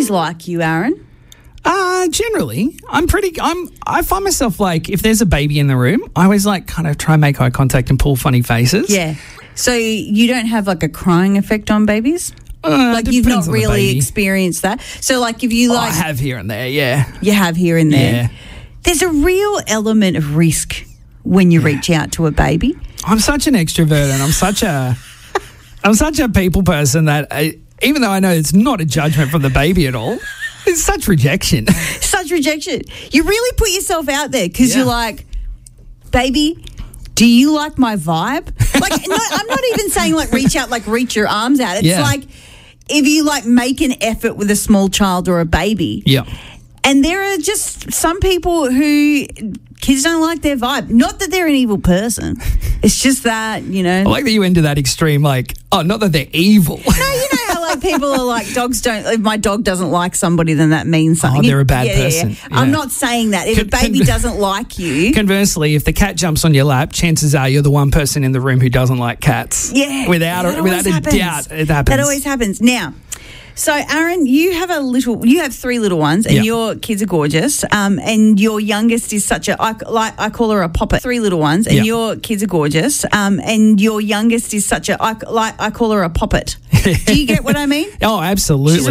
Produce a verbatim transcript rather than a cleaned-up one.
babies like you, Aaron? Uh, generally, I'm pretty, I'm, I find myself like, if there's a baby in the room, I always like kind of try and make eye contact and pull funny faces. Yeah. So you don't have like a crying effect on babies? Uh, Like you've not depends on the really baby. experienced that. So like if you Oh, like, I have here and there, yeah. you have here and there. Yeah. There's a real element of risk when you reach out to a baby. I'm such an extrovert and I'm such a, I'm such a people person that I, even though I know it's not a judgment from the baby at all, it's such rejection. Such rejection. You really put yourself out there because Yeah. you're like, baby, do you like my vibe? Like, no, I'm not even saying like reach out, like reach your arms out. It's Yeah. like if you like make an effort with a small child or a baby. Yeah. And there are just some people who kids don't like their vibe. Not that they're an evil person. It's just that, you know. I like that you went to that extreme, like, oh, not that they're evil. No, you know how like people are like dogs don't. If my dog doesn't like somebody, then that means something. Oh, they're a bad Yeah, yeah, yeah. person. I'm Yeah. not saying that. If Con- a baby con- doesn't like you, Conversely, if the cat jumps on your lap, chances are you're the one person in the room who doesn't like cats. yeah, Without that a, without always a happens. doubt, it happens. That always happens. Now, so Aaron, you have a little. You have three little ones, and Yeah. your kids are gorgeous. Um, and your youngest is such a. I like. I call her a poppet. Three little ones, and Yeah. your kids are gorgeous. Um, and your youngest is such a. I like. I call her a poppet. Do you get what I mean? Oh, absolutely. She's